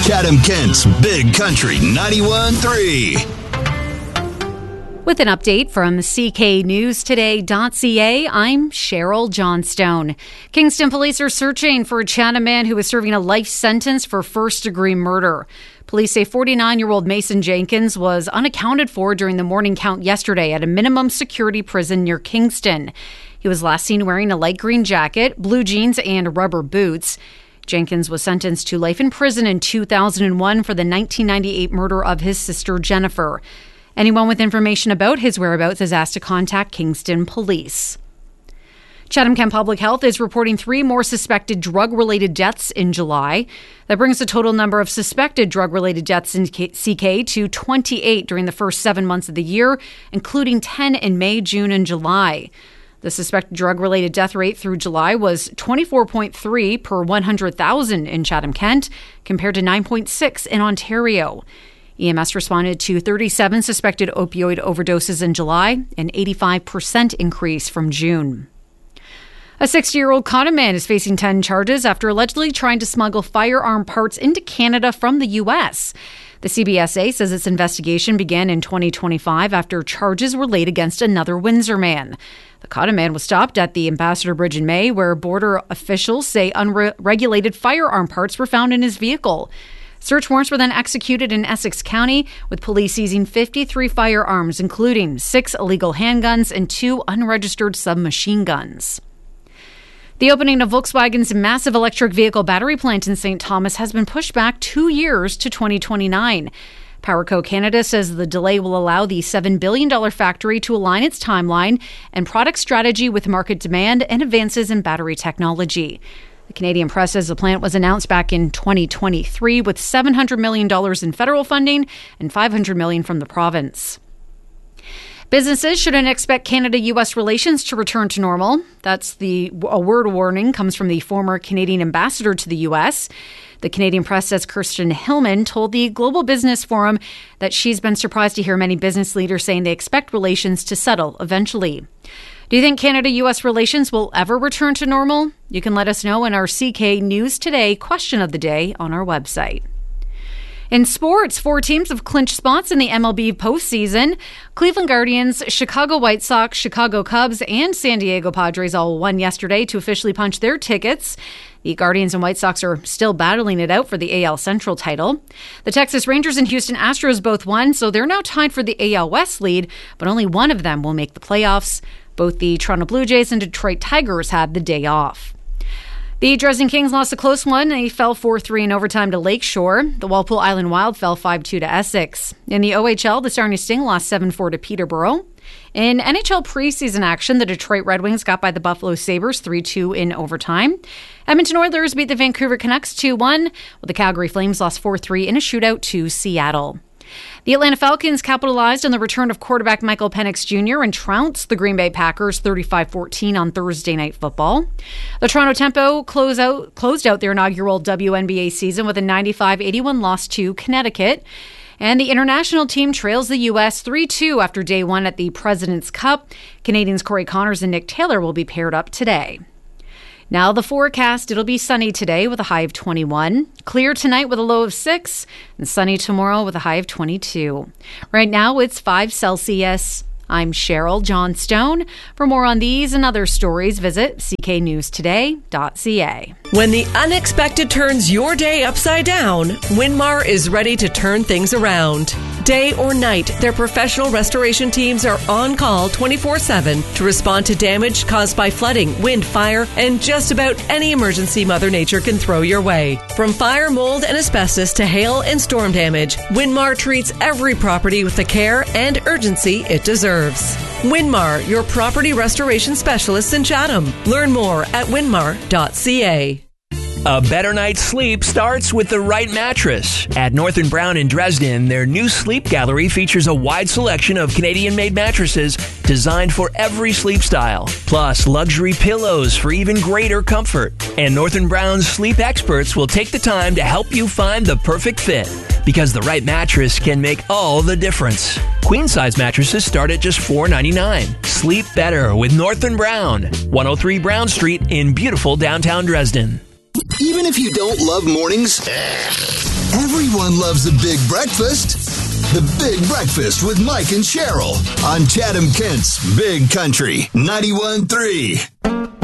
Chatham-Kent's Big Country 91.3. With an update from CKNewsToday.ca, I'm Cheryl Johnstone. Kingston police are searching for a Chatham man who was serving a life sentence for first-degree murder. Police say 49-year-old Mason Jenkins was unaccounted for during the morning count yesterday at a minimum security prison near Kingston. He was last seen wearing a light green jacket, blue jeans, and rubber boots. Jenkins was sentenced to life in prison in 2001 for the 1998 murder of his sister Jennifer. Anyone with information about his whereabouts is asked to contact Kingston Police. Chatham-Kent Public Health is reporting 3 more suspected drug-related deaths in July. That brings the total number of suspected drug-related deaths in CK to 28 during the first 7 months of the year, including 10 in May, June, and July. The suspected drug-related death rate through July was 24.3 per 100,000 in Chatham-Kent, compared to 9.6 in Ontario. EMS responded to 37 suspected opioid overdoses in July, an 85% increase from June. A 60-year-old con man is facing 10 charges after allegedly trying to smuggle firearm parts into Canada from the U.S. The CBSA says its investigation began in 2025 after charges were laid against another Windsor man. The con man was stopped at the Ambassador Bridge in May, where border officials say unregulated firearm parts were found in his vehicle. Search warrants were then executed in Essex County, with police seizing 53 firearms, including 6 illegal handguns and 2 unregistered submachine guns. The opening of Volkswagen's massive electric vehicle battery plant in St. Thomas has been pushed back 2 years to 2029. PowerCo Canada says the delay will allow the $7 billion factory to align its timeline and product strategy with market demand and advances in battery technology. The Canadian Press says the plant was announced back in 2023 with $700 million in federal funding and $500 million from the province. Businesses shouldn't expect Canada-U.S. relations to return to normal. A word warning comes from the former Canadian ambassador to the U.S. The Canadian Press says Kirsten Hillman told the Global Business Forum that she's been surprised to hear many business leaders saying they expect relations to settle eventually. Do you think Canada-U.S. relations will ever return to normal? You can let us know in our CK News Today question of the day on our website. In sports, 4 teams have clinched spots in the MLB postseason. Cleveland Guardians, Chicago White Sox, Chicago Cubs, and San Diego Padres all won yesterday to officially punch their tickets. The Guardians and White Sox are still battling it out for the AL Central title. The Texas Rangers and Houston Astros both won, so they're now tied for the AL West lead, but only one of them will make the playoffs. Both the Toronto Blue Jays and Detroit Tigers had the day off. The Dresden Kings lost a close one. They fell 4-3 in overtime to Lakeshore. The Walpole Island Wild fell 5-2 to Essex. In the OHL, the Sarnia Sting lost 7-4 to Peterborough. In NHL preseason action, the Detroit Red Wings got by the Buffalo Sabres 3-2 in overtime. Edmonton Oilers beat the Vancouver Canucks 2-1, while the Calgary Flames lost 4-3 in a shootout to Seattle. The Atlanta Falcons capitalized on the return of quarterback Michael Penix Jr. and trounced the Green Bay Packers 35-14 on Thursday Night Football. The Toronto Tempo closed out their inaugural WNBA season with a 95-81 loss to Connecticut. And the international team trails the U.S. 3-2 after day 1 at the President's Cup. Canadians Corey Connors and Nick Taylor will be paired up today. Now the forecast, it'll be sunny today with a high of 21, clear tonight with a low of 6, and sunny tomorrow with a high of 22. Right now it's 5 Celsius. I'm Cheryl Johnstone. For more on these and other stories, visit cknewstoday.ca. When the unexpected turns your day upside down, Winmar is ready to turn things around. Day or night, their professional restoration teams are on call 24/7 to respond to damage caused by flooding, wind, fire, and just about any emergency Mother Nature can throw your way. From fire, mold, and asbestos to hail and storm damage, Winmar treats every property with the care and urgency it deserves. Winmar, your property restoration specialists in Chatham. Learn more at winmar.ca. A better night's sleep starts with the right mattress. At North & Brown in Dresden, their new sleep gallery features a wide selection of Canadian-made mattresses designed for every sleep style, plus luxury pillows for even greater comfort. And North & Brown's sleep experts will take the time to help you find the perfect fit, because the right mattress can make all the difference. Queen-size mattresses start at just $4.99. Sleep better with North & Brown, 103 Brown Street in beautiful downtown Dresden. Even if you don't love mornings, every Everyone loves a big breakfast. The Big Breakfast with Mike and Cheryl on Chatham-Kent's Big Country 91.3.